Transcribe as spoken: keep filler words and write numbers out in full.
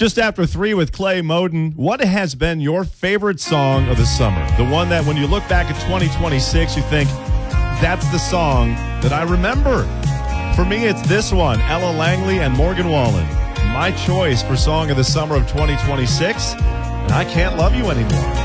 Just after three with Clay Moden, what has been your favorite song of the summer? The one that when you look back at twenty twenty-six, you think, that's the song that I remember. For me, it's this one, Ella Langley and Morgan Wallen. My choice for Song of the Summer of twenty twenty-six, and I Can't Love You Anymore.